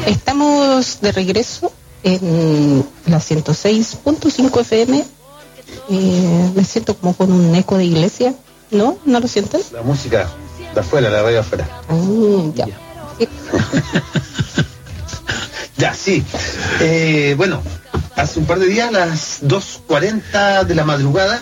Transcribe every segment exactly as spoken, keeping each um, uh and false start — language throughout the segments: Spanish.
Estamos de regreso en la ciento seis punto cinco F M. Eh, me siento como con un eco de iglesia, ¿no? ¿No lo sienten? La música de afuera, la radio afuera. Ah, ya. Ya, sí. ya, sí. Eh, bueno, hace un par de días, a las dos cuarenta de la madrugada,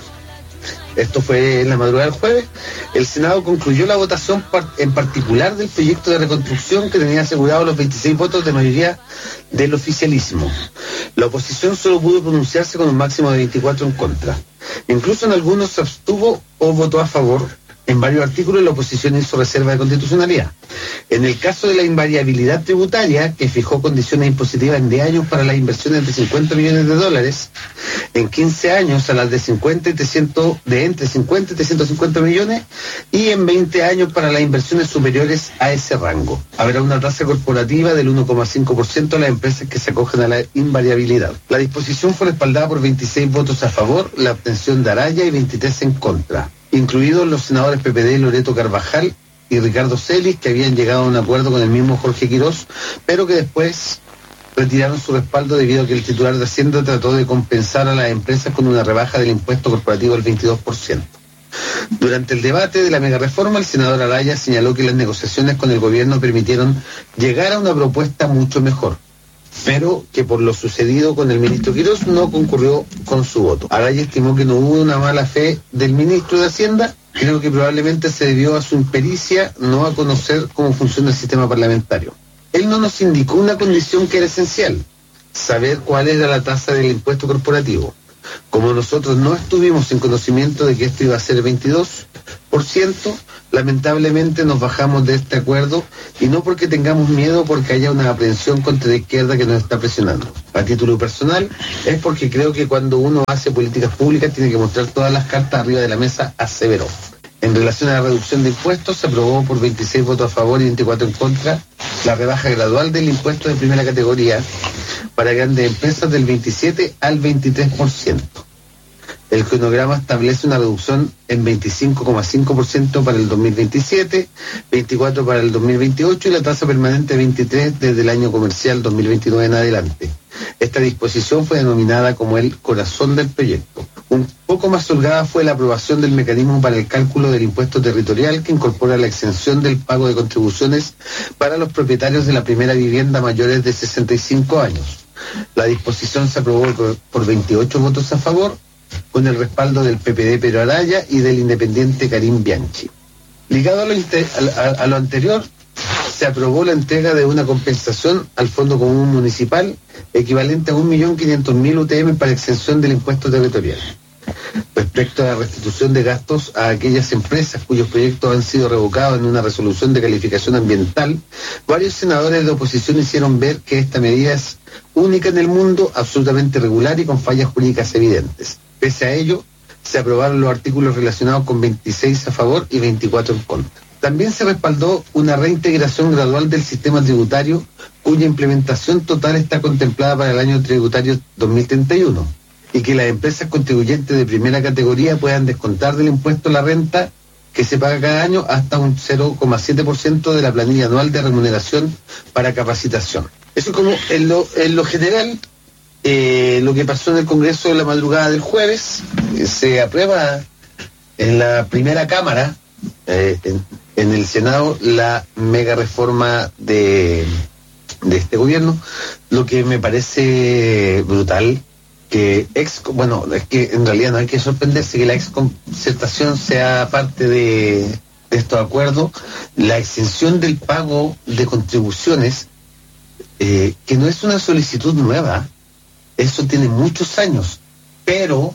esto fue en la madrugada del jueves, el Senado concluyó la votación par- en particular del proyecto de reconstrucción que tenía asegurado los veintiséis votos de mayoría del oficialismo. La oposición solo pudo pronunciarse con un máximo de veinticuatro en contra. Incluso en algunos se abstuvo o votó a favor. En varios artículos la oposición hizo reserva de constitucionalidad. En el caso de la invariabilidad tributaria, que fijó condiciones impositivas en diez años para las inversiones de cincuenta millones de dólares, en quince años a las de cincuenta y trescientos, de entre cincuenta y trescientos cincuenta millones, y en veinte años para las inversiones superiores a ese rango. Habrá una tasa corporativa del uno coma cinco por ciento de las empresas que se acogen a la invariabilidad. La disposición fue respaldada por veintiséis votos a favor, la abstención de Araya y veintitrés en contra, incluidos los senadores P P D Loreto Carvajal y Ricardo Celis, que habían llegado a un acuerdo con el mismo Jorge Quirós, pero que después retiraron su respaldo debido a que el titular de Hacienda trató de compensar a las empresas con una rebaja del impuesto corporativo del veintidós por ciento. Durante el debate de la megareforma, el senador Araya señaló que las negociaciones con el gobierno permitieron llegar a una propuesta mucho mejor, pero que por lo sucedido con el ministro Quirós no concurrió con su voto. Araya estimó que no hubo una mala fe del ministro de Hacienda. Creo que probablemente se debió a su impericia, no a conocer cómo funciona el sistema parlamentario. Él no nos indicó una condición que era esencial, saber cuál era la tasa del impuesto corporativo. Como nosotros no estuvimos en conocimiento de que esto iba a ser el veintidós por ciento, lamentablemente nos bajamos de este acuerdo, y no porque tengamos miedo, porque haya una aprehensión contra la izquierda que nos está presionando. A título personal, es porque creo que cuando uno hace políticas públicas tiene que mostrar todas las cartas arriba de la mesa, aseveró. En relación a la reducción de impuestos, se aprobó por veintiséis votos a favor y veinticuatro en contra la rebaja gradual del impuesto de primera categoría para grandes empresas del veintisiete al veintitrés por ciento. El cronograma establece una reducción en veinticinco coma cinco por ciento para el dos mil veintisiete, veinticuatro por ciento para el dos mil veintiocho y la tasa permanente veintitrés por ciento desde el año comercial dos mil veintinueve en adelante. Esta disposición fue denominada como el corazón del proyecto. Un poco más holgada fue la aprobación del mecanismo para el cálculo del impuesto territorial, que incorpora la exención del pago de contribuciones para los propietarios de la primera vivienda mayores de sesenta y cinco años. La disposición se aprobó por, por veintiocho votos a favor, con el respaldo del P P D Pedro Araya y del independiente Karim Bianchi. Ligado a lo, inter, a, a, a lo anterior, se aprobó la entrega de una compensación al Fondo Común Municipal equivalente a un millón quinientos mil U T M para exención del impuesto territorial. Respecto a la restitución de gastos a aquellas empresas cuyos proyectos han sido revocados en una resolución de calificación ambiental, varios senadores de oposición hicieron ver que esta medida es única en el mundo, absolutamente regular y con fallas jurídicas evidentes. Pese a ello, se aprobaron los artículos relacionados con veintiséis a favor y veinticuatro en contra. También se respaldó una reintegración gradual del sistema tributario, cuya implementación total está contemplada para el año tributario dos mil treinta y uno, y que las empresas contribuyentes de primera categoría puedan descontar del impuesto a la renta que se paga cada año hasta un cero coma siete por ciento de la planilla anual de remuneración para capacitación. Eso como en lo, en lo general. Eh, lo que pasó en el Congreso en la madrugada del jueves, eh, se aprueba en la primera cámara, eh, en, en el Senado, la mega reforma de, de este gobierno, lo que me parece brutal, que ex, bueno, es que en realidad no hay que sorprenderse que la ex concertación sea parte de, de estos acuerdos, la exención del pago de contribuciones, eh, que no es una solicitud nueva. Eso tiene muchos años, pero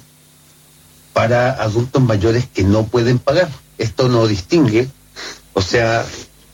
para adultos mayores que no pueden pagar. Esto no distingue, o sea,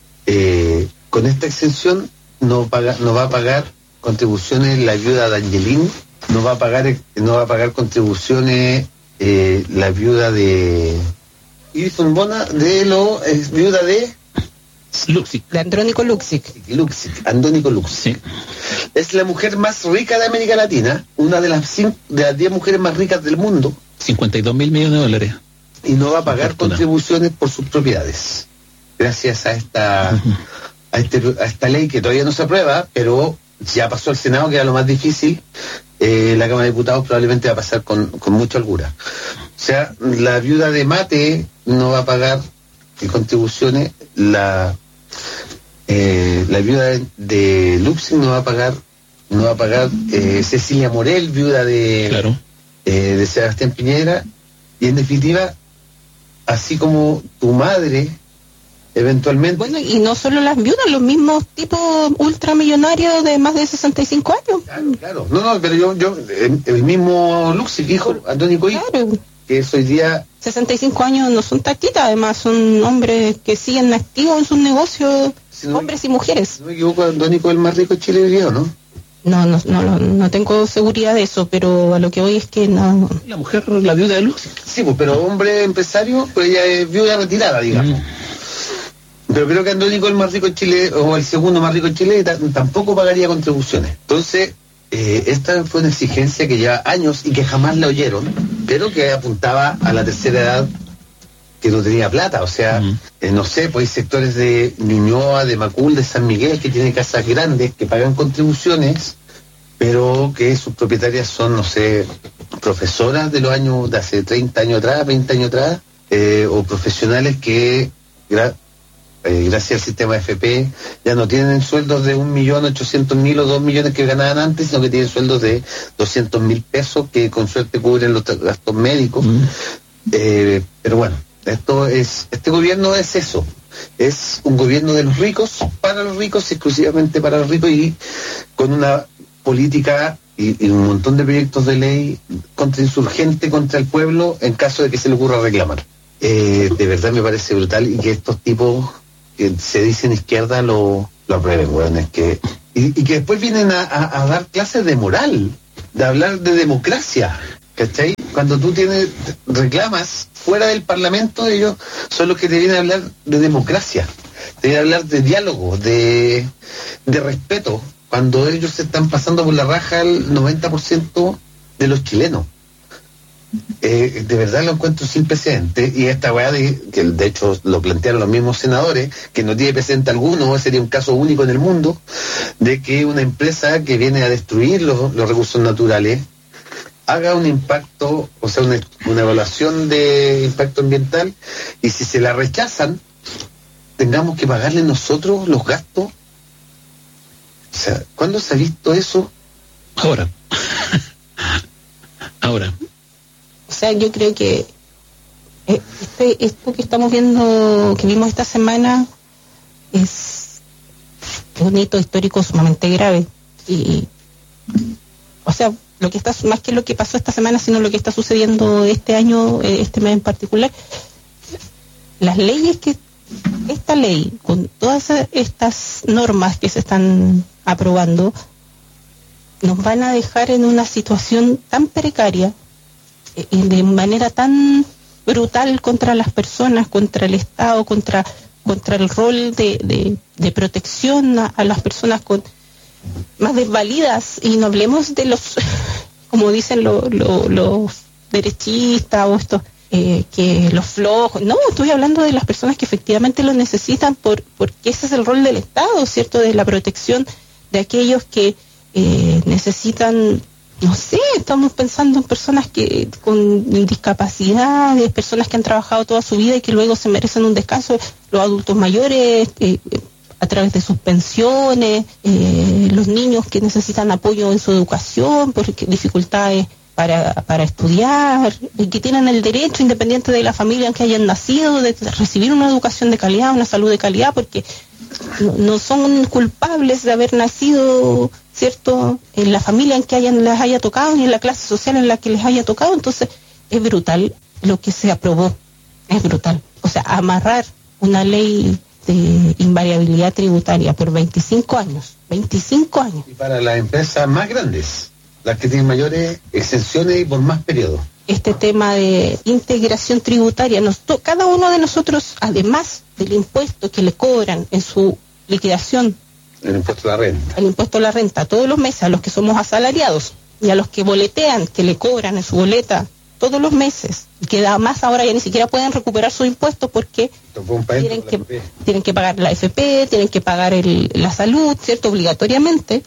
eh, con esta exención no paga, no va a pagar contribuciones la viuda de Angelín, no va a pagar, no va a pagar contribuciones eh, la viuda de Irson Bona, de lo es viuda de Luxic. De Andrónico Luxic. Luxic, Andrónico Luxic. Sí. Es la mujer más rica de América Latina, una de las cinco, de las diez mujeres más ricas del mundo. cincuenta y dos mil millones de dólares. Y no va a pagar Fortuna. contribuciones por sus propiedades. Gracias a esta, uh-huh. a, este, a esta ley que todavía no se aprueba, pero ya pasó al Senado, que era lo más difícil. Eh, la Cámara de Diputados probablemente va a pasar con, con mucha holgura. O sea, la viuda de Mate no va a pagar contribuciones, la eh, la viuda de, de Luxing no va a pagar, no va a pagar eh, Cecilia Morel, viuda de, claro. eh, de Sebastián Piñera, y en definitiva, así como tu madre eventualmente. Bueno, y no solo las viudas, los mismos tipos ultramillonarios de más de sesenta y cinco años. Claro, claro. No, no, pero yo, yo el, el mismo Luxing, hijo, Antonio Coy, claro. que es hoy día... sesenta y cinco años no son taquitas, además son hombres que siguen activos en sus negocios, si no hombres me, y mujeres. Si no me equivoco, Antonio Coy es el más rico de Chile hoy día, ¿no? No, no, no, no, no tengo seguridad de eso, pero a lo que voy es que no... La mujer, la viuda de Luxing. Sí, pues, pero hombre empresario, pues ella es viuda retirada, digamos. Mm. Pero creo que Andónico el más rico en Chile, o el segundo más rico en Chile, t- tampoco pagaría contribuciones. Entonces, eh, esta fue una exigencia que lleva años y que jamás la oyeron, pero que apuntaba a la tercera edad que no tenía plata. O sea, mm. eh, no sé, pues hay sectores de Ñuñoa, de Macul, de San Miguel, que tienen casas grandes, que pagan contribuciones, pero que sus propietarias son, no sé, profesoras de los años, de hace treinta años atrás, veinte años atrás, eh, o profesionales que... Gra- Eh, gracias al sistema F P, ya no tienen sueldos de un millón ochocientos mil o dos millones que ganaban antes, sino que tienen sueldos de doscientos mil pesos que con suerte cubren los gastos médicos. Mm. Eh, pero bueno, esto es, este gobierno es eso, es un gobierno de los ricos, para los ricos, exclusivamente para los ricos, y con una política y, y un montón de proyectos de ley contra insurgente, contra el pueblo, en caso de que se le ocurra reclamar. Eh, de verdad me parece brutal, y que estos tipos que se dicen izquierda lo, lo aprueben, weón, es que y, y que después vienen a, a, a dar clases de moral, de hablar de democracia, ¿cachai? Cuando tú tienes reclamas fuera del Parlamento, ellos son los que te vienen a hablar de democracia, te vienen a hablar de diálogo, de, de respeto, cuando ellos se están pasando por la raja el noventa por ciento de los chilenos. Eh, de verdad lo encuentro sin precedente, y esta weá de, que de hecho lo plantearon los mismos senadores, que no tiene precedente alguno, sería un caso único en el mundo, de que una empresa que viene a destruir los, los recursos naturales haga un impacto, o sea, una, una evaluación de impacto ambiental, y si se la rechazan, tengamos que pagarle nosotros los gastos. O sea, ¿cuándo se ha visto eso? Ahora. Ahora. O sea, yo creo que este, esto que estamos viendo, que vimos esta semana, es un hito histórico sumamente grave. Y, o sea, lo que está, más que lo que pasó esta semana, sino lo que está sucediendo este año, este mes en particular, las leyes que, esta ley, con todas estas normas que se están aprobando, nos van a dejar en una situación tan precaria, de manera tan brutal contra las personas, contra el Estado, contra contra el rol de, de, de protección a, a las personas con más desvalidas, y no hablemos de los, como dicen lo, lo, los derechistas o estos, eh, que los flojos, no, estoy hablando de las personas que efectivamente lo necesitan, por porque ese es el rol del Estado, ¿cierto?, de la protección de aquellos que eh, necesitan. No sé, estamos pensando en personas que con discapacidades, personas que han trabajado toda su vida y que luego se merecen un descanso, los adultos mayores eh, a través de sus pensiones, eh, los niños que necesitan apoyo en su educación por dificultades para, para estudiar, y que tienen el derecho, independiente de la familia en que hayan nacido, de recibir una educación de calidad, una salud de calidad, porque no, no son culpables de haber nacido, ¿cierto?, en la familia en que hayan, les haya tocado, ni en la clase social en la que les haya tocado. Entonces es brutal lo que se aprobó, es brutal. O sea, amarrar una ley de invariabilidad tributaria por veinticinco años, veinticinco años. Y para las empresas más grandes, las que tienen mayores exenciones y por más periodos. Este tema de integración tributaria, nos to- cada uno de nosotros, además del impuesto que le cobran en su liquidación, el impuesto a la renta, el impuesto a la renta todos los meses, a los que somos asalariados y a los que boletean, que le cobran en su boleta todos los meses, que que además ahora ya ni siquiera pueden recuperar sus impuestos porque tienen que, tienen que pagar la F P, tienen que pagar el, la salud, ¿cierto? Obligatoriamente.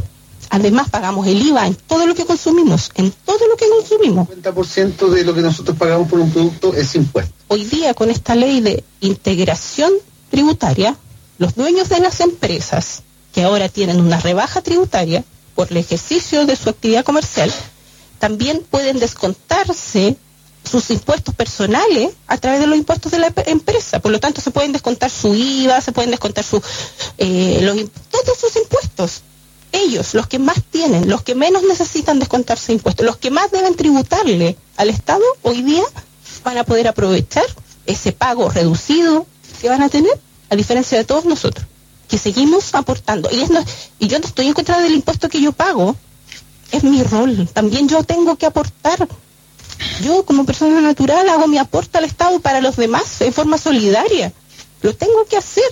Además pagamos el I V A en todo lo que consumimos, en todo lo que consumimos. cincuenta por ciento de lo que nosotros pagamos por un producto es impuesto. Hoy día, con esta ley de integración tributaria, los dueños de las empresas que ahora tienen una rebaja tributaria por el ejercicio de su actividad comercial, también pueden descontarse sus impuestos personales a través de los impuestos de la empresa. Por lo tanto, se pueden descontar su I V A, se pueden descontar su, eh, los, todos sus impuestos. Ellos, los que más tienen, los que menos necesitan descontarse impuestos, los que más deben tributarle al Estado, hoy día van a poder aprovechar ese pago reducido que van a tener, a diferencia de todos nosotros, que seguimos aportando. Y, es no, y yo no estoy en contra del impuesto que yo pago, es mi rol. También yo tengo que aportar. Yo, como persona natural, hago mi aporte al Estado para los demás en forma solidaria. Lo tengo que hacer.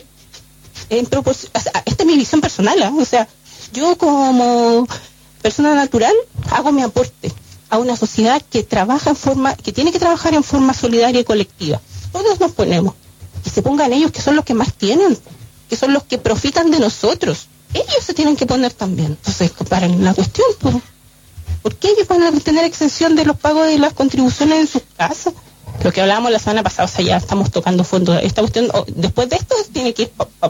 En propos- o sea, esta es mi visión personal, ¿eh? O sea, yo como persona natural hago mi aporte a una sociedad que trabaja en forma, que tiene que trabajar en forma solidaria y colectiva. Todos nos ponemos. Que se pongan ellos, que son los que más tienen, que son los que profitan de nosotros. Ellos se tienen que poner también. Entonces, para la cuestión, pues, ¿por qué ellos van a tener exención de los pagos de las contribuciones en sus casas? Lo que hablábamos la semana pasada, o sea, ya estamos tocando fondo. Esta cuestión, oh, después de esto, tiene que ir pa, pa,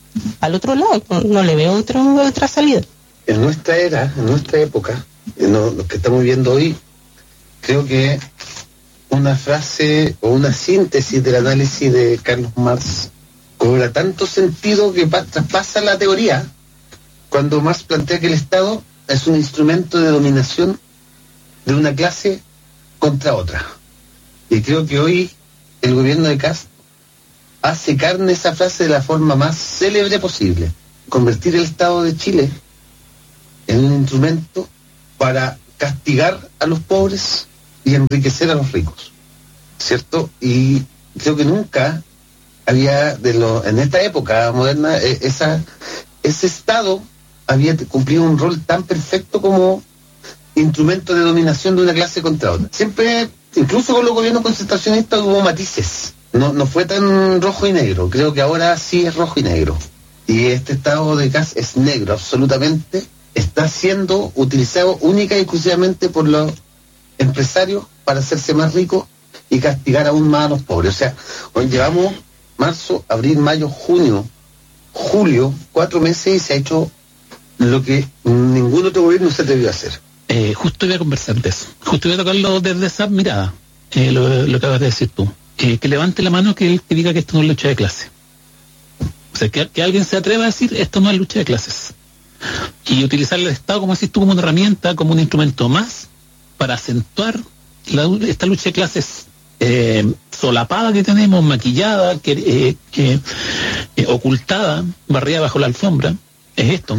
al otro lado. No, no le veo otro, otra salida. En nuestra era, en nuestra época, en lo, lo que estamos viviendo hoy, creo que una frase o una síntesis del análisis de Carlos Marx cobra tanto sentido que pa- traspasa la teoría cuando Marx plantea que el Estado es un instrumento de dominación de una clase contra otra. Y creo que hoy el gobierno de Kast hace carne esa frase de la forma más célebre posible. Convertir el Estado de Chile en un instrumento para castigar a los pobres y enriquecer a los ricos, ¿cierto? Y creo que nunca había, de lo, en esta época moderna, eh, esa, ese Estado había cumplido un rol tan perfecto como instrumento de dominación de una clase contra otra. Siempre, incluso con los gobiernos concentracionistas, hubo matices. No, no fue tan rojo y negro. Creo que ahora sí es rojo y negro. Y este Estado de Kast es negro, absolutamente. Está siendo utilizado única y exclusivamente por los empresarios para hacerse más ricos y castigar aún más a los pobres. O sea, hoy llevamos marzo, abril, mayo, junio, julio, cuatro meses y se ha hecho lo que ningún otro gobierno se atrevió a hacer. Eh, justo voy a conversar de eso. Justo voy a tocarlo desde esa mirada, eh, lo, lo que acabas de decir tú. Eh, que levante la mano que, que diga que esto no es lucha de clase. O sea, que, que alguien se atreva a decir esto no es lucha de clases. Y utilizar el Estado, como decís tú, como una herramienta, como un instrumento más para acentuar la, esta lucha de clases eh, solapada que tenemos, maquillada, que, eh, que eh, ocultada, barrida bajo la alfombra. Es esto.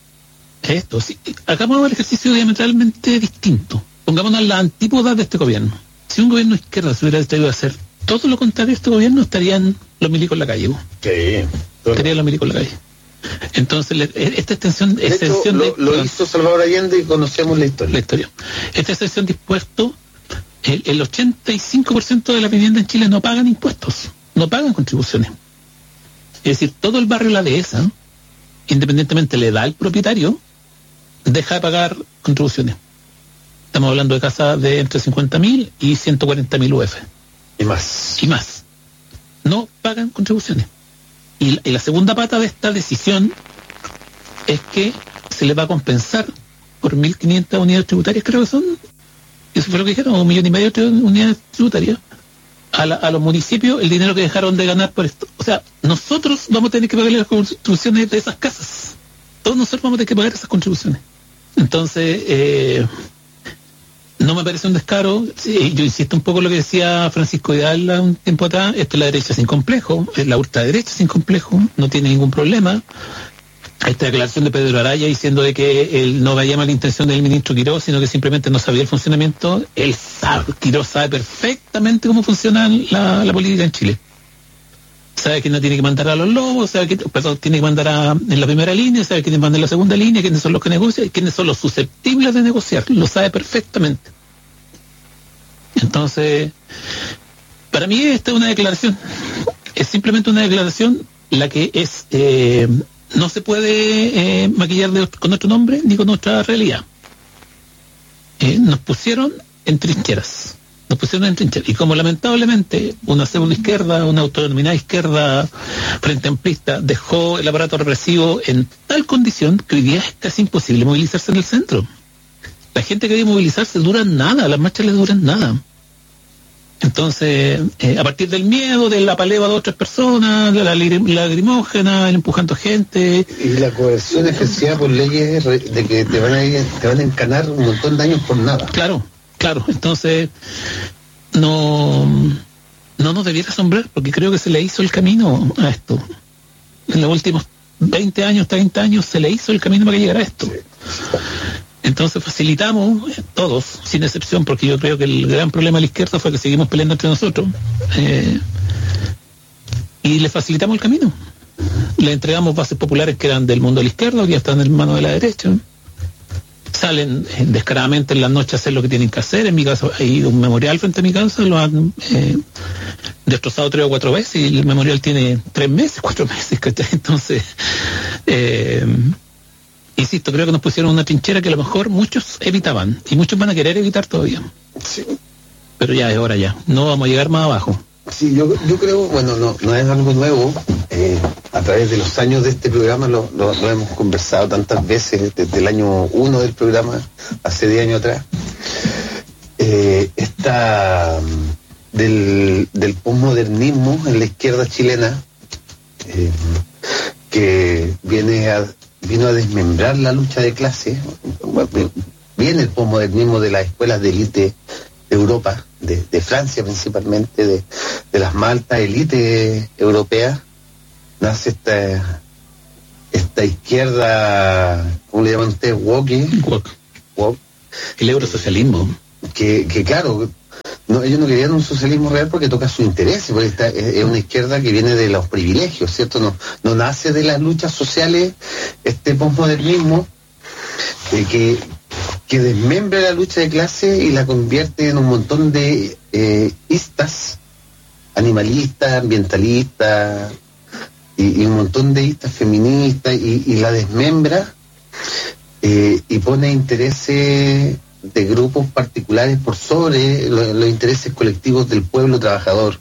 Es esto. Sí, hagamos el ejercicio diametralmente distinto. Pongámonos en la antípoda de este gobierno. Si un gobierno de izquierda se hubiera atrevido a hacer todo lo contrario de este gobierno, estarían los milicos en la calle. Sí, estarían los milicos en la calle. Entonces, le, esta extensión... de hecho, extensión lo, de, lo hizo Salvador Allende y conocemos la historia. La historia. Esta extensión de impuestos, el, el ochenta y cinco por ciento de la vivienda en Chile no pagan impuestos, no pagan contribuciones. Es decir, todo el barrio La Dehesa, independientemente le da al propietario, deja de pagar contribuciones. Estamos hablando de casas de entre cincuenta mil y ciento cuarenta mil U F. Y más. Y más. No pagan contribuciones. Y, y la segunda pata de esta decisión es que se le va a compensar por mil quinientas unidades tributarias, creo que son, eso fue lo que dijeron, un millón y medio de unidades tributarias, a, la, a los municipios el dinero que dejaron de ganar por esto. O sea, nosotros vamos a tener que pagar las contribuciones de esas casas. Todos nosotros vamos a tener que pagar esas contribuciones. Entonces, eh, no me parece un descaro. Sí, yo insisto un poco en lo que decía Francisco Vidal un tiempo atrás. Esto es la derecha sin complejo, la ultraderecha sin complejo, no tiene ningún problema. Esta declaración de Pedro Araya diciendo de que él no veía mala intención del ministro Quirós, sino que simplemente no sabía el funcionamiento. Él sabe, Quirós sabe perfectamente cómo funciona la, la política en Chile. Sabe que no tiene que mandar a los lobos, sabe que, perdón, tiene que mandar a, en la primera línea, sabe que tiene que mandar en la segunda línea, quiénes son los que negocian y quiénes son los susceptibles de negociar. Lo sabe perfectamente. Entonces, para mí esta es una declaración, es simplemente una declaración la que es, eh, no se puede eh, maquillar de, con nuestro nombre ni con nuestra realidad. Eh, nos pusieron en trincheras, nos pusieron en trincheras, y como lamentablemente una pseudo izquierda, una autodenominada izquierda frente amplista dejó el aparato represivo en tal condición que hoy día es casi imposible movilizarse en el centro. La gente que debe movilizarse dura nada, las marchas les duran nada. Entonces, eh, a partir del miedo, de la paleva de otras personas, de la lagrimógena, el empujando gente. Y la coerción ejercida por leyes de que te van a ir, te van a encanar un montón de años por nada. Claro, claro. Entonces, no, no nos debiera asombrar, porque creo que se le hizo el camino a esto. En los últimos veinte años, treinta años, se le hizo el camino para que llegara a esto. Sí. Entonces facilitamos, eh, todos, sin excepción, porque yo creo que el gran problema de la izquierda fue que seguimos peleando entre nosotros, eh, y le facilitamos el camino. Le entregamos bases populares que eran del mundo de la izquierda, que ya están en manos de la derecha. Salen eh, descaradamente en las noches a hacer lo que tienen que hacer. En mi caso hay un memorial frente a mi casa, lo han eh, destrozado tres o cuatro veces, y el memorial tiene tres meses, cuatro meses, ¿cachai? Entonces, eh, insisto, creo que nos pusieron una trinchera que a lo mejor muchos evitaban, y muchos van a querer evitar todavía. Sí. Pero ya es hora ya, no vamos a llegar más abajo. Sí, yo, yo creo, bueno, no, no es algo nuevo. Eh, a través de los años de este programa lo, lo, lo hemos conversado tantas veces, desde el año uno del programa, hace diez años atrás. Eh, esta del, del posmodernismo en la izquierda chilena, eh, que viene a vino a desmembrar la lucha de clase. Viene el posmodernismo de las escuelas de élite de Europa, de, de Francia principalmente, de, de las más altas élites europeas. Nace esta esta izquierda, ¿cómo le llaman ustedes? Woke. Woke. Woke. El eurosocialismo. Que, que claro, no, ellos no querían un socialismo real porque toca su interés, porque esta, es, es una izquierda que viene de los privilegios, ¿cierto? No, no nace de las luchas sociales este posmodernismo eh, que, que desmembra la lucha de clase y la convierte en un montón de eh, istas, animalistas, ambientalistas, y, y un montón de istas feministas, y, y la desmembra eh, y pone intereses de grupos particulares por sobre los, los intereses colectivos del pueblo trabajador,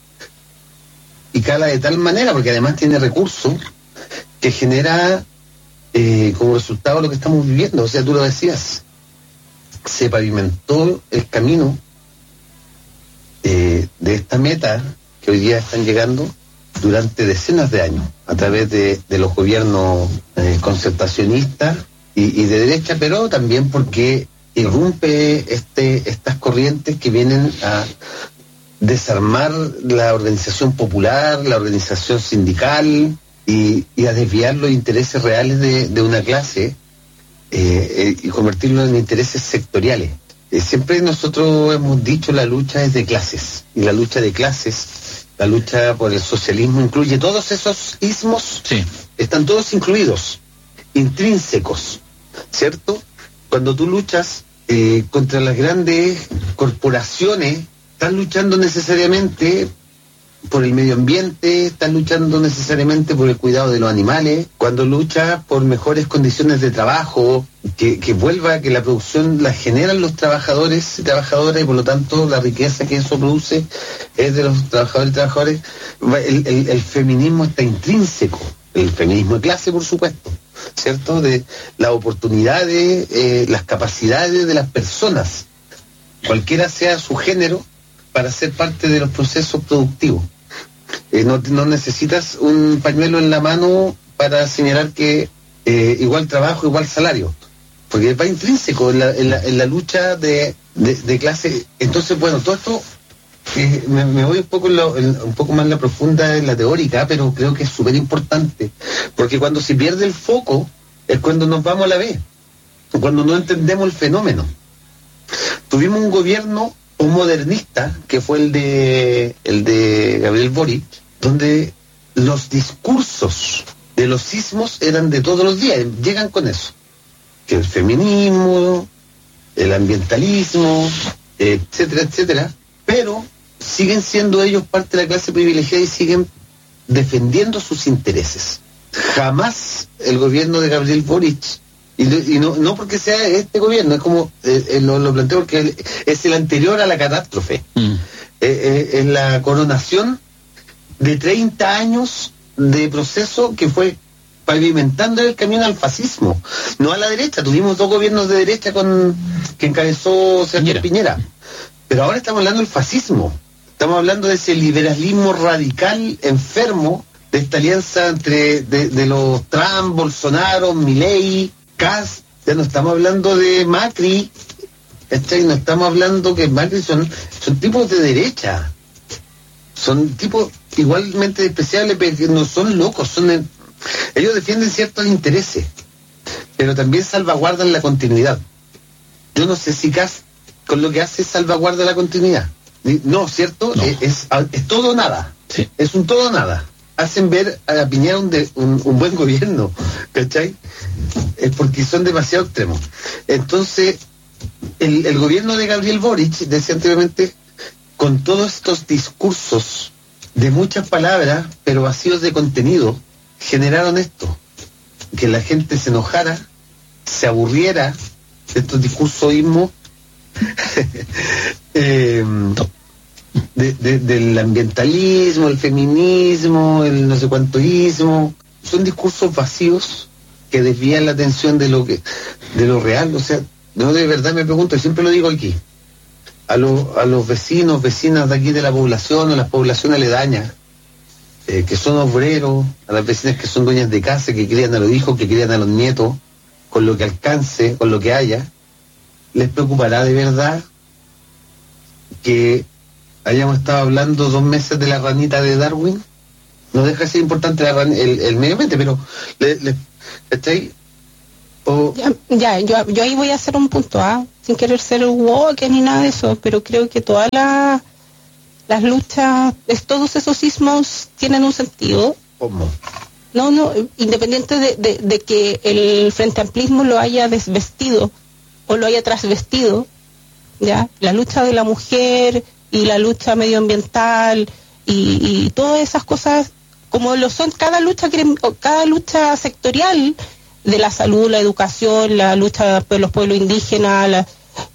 y cala de tal manera, porque además tiene recursos, que genera eh, como resultado lo que estamos viviendo. O sea, tú lo decías, se pavimentó el camino eh, de esta meta que hoy día están llegando durante decenas de años a través de, de los gobiernos eh, concertacionistas y, y de derecha, pero también porque irrumpe este, estas corrientes que vienen a desarmar la organización popular, la organización sindical, y, y a desviar los intereses reales de, de una clase eh, eh, y convertirlos en intereses sectoriales. Eh, siempre nosotros hemos dicho la lucha es de clases, y la lucha de clases, la lucha por el socialismo incluye todos esos ismos, sí. Están todos incluidos, intrínsecos, ¿cierto? Cuando tú luchas eh, contra las grandes corporaciones, estás luchando necesariamente por el medio ambiente, estás luchando necesariamente por el cuidado de los animales. Cuando luchas por mejores condiciones de trabajo, que, que vuelva, que la producción la generan los trabajadores y trabajadoras, y por lo tanto la riqueza que eso produce es de los trabajadores y trabajadoras. El, el, el feminismo está intrínseco, el feminismo de clase, por supuesto, ¿cierto? De las oportunidades, eh, las capacidades de las personas, cualquiera sea su género, para ser parte de los procesos productivos. Eh, no, no necesitas un pañuelo en la mano para señalar que eh, igual trabajo, igual salario, porque va intrínseco en la, en la, en la lucha de, de, de clase. Entonces, bueno, todo esto eh, me, me voy un poco, en lo, en, un poco más en la profunda, en la teórica, pero creo que es súper importante, porque cuando se pierde el foco es cuando nos vamos a la vez, cuando no entendemos el fenómeno. Tuvimos un gobierno un modernista, que fue el de el de Gabriel Boric, donde los discursos de los sismos eran de todos los días, llegan con eso, que el feminismo, el ambientalismo, etcétera, etcétera, pero siguen siendo ellos parte de la clase privilegiada y siguen defendiendo sus intereses. Jamás el gobierno de Gabriel Boric, y, y no, no porque sea este gobierno, es como, eh, eh, lo, lo planteo porque es el anterior a la catástrofe, mm. eh, eh, es la coronación de treinta años de proceso que fue pavimentando el camino al fascismo, no a la derecha. Tuvimos dos gobiernos de derecha con que encabezó Sergio Piñera. Piñera, pero ahora estamos hablando del fascismo, estamos hablando de ese liberalismo radical enfermo, de esta alianza entre de, de los Trump, Bolsonaro, Milei, Kast. Ya no estamos hablando de Macri, ¿cachai? No estamos hablando que Macri son, son tipos de derecha, son tipos igualmente despreciables, pero no son locos, son ellos defienden ciertos intereses, pero también salvaguardan la continuidad. Yo no sé si Kast con lo que hace salvaguarda la continuidad. No, ¿cierto? No. Es, es, es todo o nada. Sí. Es un todo o nada. Hacen ver a Piñera un, de, un, un buen gobierno, ¿cachai? Es porque son demasiado extremos. Entonces, el, el gobierno de Gabriel Boric, decía anteriormente, con todos estos discursos de muchas palabras, pero vacíos de contenido, generaron esto, que la gente se enojara, se aburriera de estos discursoísmos eh, de, de, del ambientalismo, el feminismo, el no sé cuántoísmo. Son discursos vacíos que desvían la atención de lo que de lo real. O sea, no, de verdad me pregunto, y siempre lo digo aquí, a, lo, a los vecinos, vecinas de aquí de la población o las poblaciones aledañas, Eh, que son obreros, a las vecinas que son dueñas de casa, que crían a los hijos, que crían a los nietos, con lo que alcance, con lo que haya, ¿les preocupará de verdad que hayamos estado hablando dos meses de la ranita de Darwin? No deja de ser importante la ran, el, el medio ambiente, pero le, le, ¿está ahí? O... Ya, ya yo, yo ahí voy a hacer un punto, ¿ah? Sin querer ser woke ni nada de eso, pero creo que toda la las luchas, todos esos sismos tienen un sentido. ¿Cómo? No, no, independiente de, de, de que el frente amplismo lo haya desvestido o lo haya trasvestido, ¿ya? La lucha de la mujer y la lucha medioambiental y, y todas esas cosas, como lo son cada lucha, cada lucha sectorial de la salud, la educación, la lucha de los pueblos indígenas, la,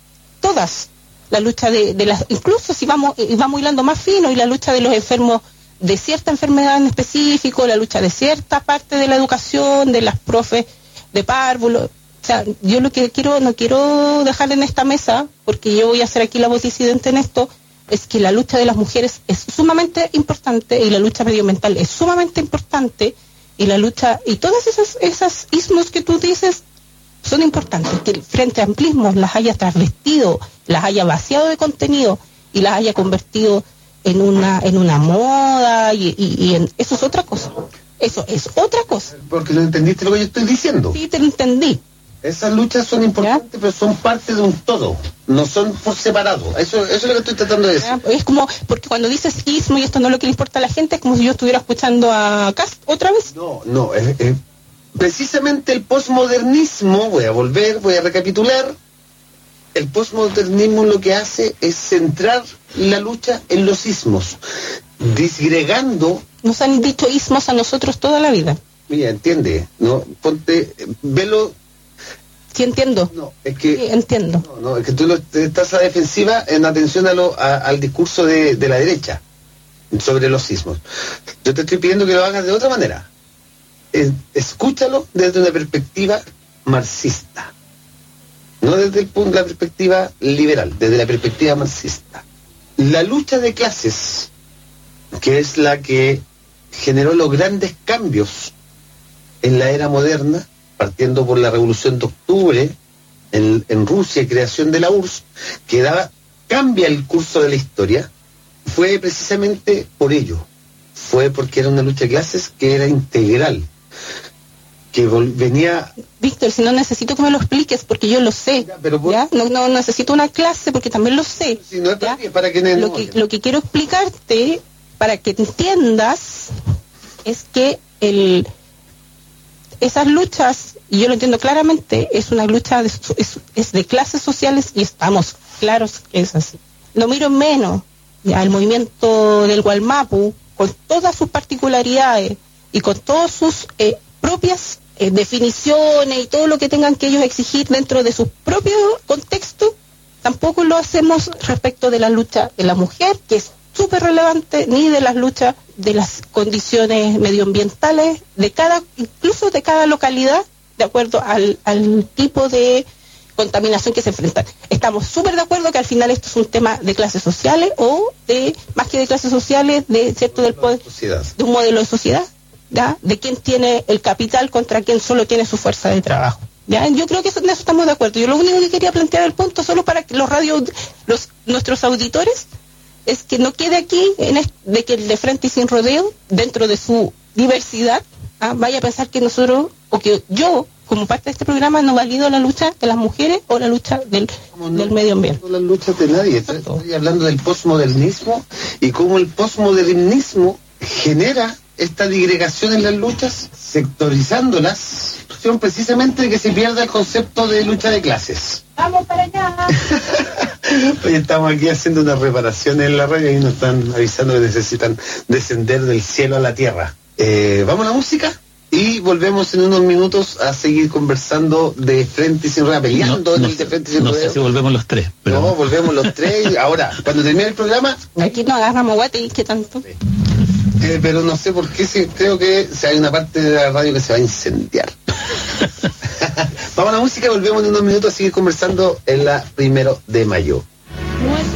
todas. La lucha de, de las, incluso si vamos, vamos hilando más fino, y la lucha de los enfermos de cierta enfermedad en específico, la lucha de cierta parte de la educación, de las profes de párvulo. O sea, yo lo que quiero, no quiero dejar en esta mesa, porque yo voy a ser aquí la voz disidente en esto, es que la lucha de las mujeres es sumamente importante, y la lucha medioambiental es sumamente importante, y la lucha, y todas esas, esas ismos que tú dices, son importantes. Que el frente amplismo las haya trasvestido, las haya vaciado de contenido y las haya convertido en una en una moda y, y, y en, eso es otra cosa. Eso es otra cosa. Porque no entendiste lo que yo estoy diciendo. Sí, te lo entendí. Esas luchas son importantes, ¿ya? Pero son parte de un todo, no son por separado. Eso, eso es lo que estoy tratando de decir. ¿Ya? Es como, porque cuando dices ismo y esto no es lo que le importa a la gente, es como si yo estuviera escuchando a Kast otra vez. No, no, es... es... precisamente el posmodernismo, voy a volver, voy a recapitular, el posmodernismo lo que hace es centrar la lucha en los ismos, disgregando... Nos han dicho ismos a nosotros toda la vida. Mira, entiende, no, ponte, velo... Sí, entiendo. No, es que... Sí, entiendo. No, no, es que tú lo, estás a defensiva en atención a lo, a, al discurso de, de la derecha sobre los ismos. Yo te estoy pidiendo que lo hagas de otra manera. Escúchalo desde una perspectiva marxista, no desde el punto de la perspectiva liberal, desde la perspectiva marxista. La lucha de clases, que es la que generó los grandes cambios en la era moderna, partiendo por la Revolución de Octubre en, en Rusia y creación de la U R S S, que daba, cambia el curso de la historia, fue precisamente por ello. Fue porque era una lucha de clases que era integral, que venía... Víctor, si no necesito que me lo expliques, porque yo lo sé. Ya, pero vos... ¿ya? No, no necesito una clase, porque también lo sé. Si no es para, que, para que no, lo, que, lo que quiero explicarte, para que entiendas, es que el esas luchas, y yo lo entiendo claramente, es una lucha de, es, es de clases sociales, y estamos claro que es así. No miro en menos ya el movimiento del Gualmapu, con todas sus particularidades y con todas sus eh, propias eh, definiciones y todo lo que tengan que ellos exigir dentro de sus propios contextos, tampoco lo hacemos respecto de la lucha de la mujer, que es súper relevante, ni de las luchas de las condiciones medioambientales de cada, incluso de cada localidad, de acuerdo al, al tipo de contaminación que se enfrentan. Estamos súper de acuerdo que al final esto es un tema de clases sociales o de, más que de clases sociales, de cierto del poder, de un modelo de sociedad, ¿ya? De quién tiene el capital contra quién solo tiene su fuerza de trabajo. ¿Ya? Yo creo que eso, en eso estamos de acuerdo. Yo lo único que quería plantear el punto, solo para que los radios, los, nuestros auditores, es que no quede aquí en este, de que el de Frente y Sin Rodeo, dentro de su diversidad, ¿ah? vaya a pensar que nosotros, o que yo, como parte de este programa, no valido la lucha de las mujeres o la lucha del, no, del medio ambiente. No las luchas de nadie. Estoy, estoy hablando del posmodernismo y cómo el posmodernismo genera esta digregación en las luchas, sectorizándolas, precisamente de que se pierda el concepto de lucha de clases. ¡Vamos para allá! Hoy estamos aquí haciendo una reparación en la radio y nos están avisando que necesitan descender del cielo a la tierra. Eh, ¿Vamos a la música? Y volvemos en unos minutos a seguir conversando de Frente y Sin Rodeo, peleando no, no en el de Frente y Sin no Rodeo. No sé si volvemos los tres. Pero... No, volvemos los tres. Ahora, cuando termine el programa... Aquí nos agarramos guate, ¿qué tanto? Sí. Eh, pero no sé por qué, si, creo que si hay una parte de la radio que se va a incendiar. Vamos a la música y volvemos en unos minutos a seguir conversando en la primero de mayo.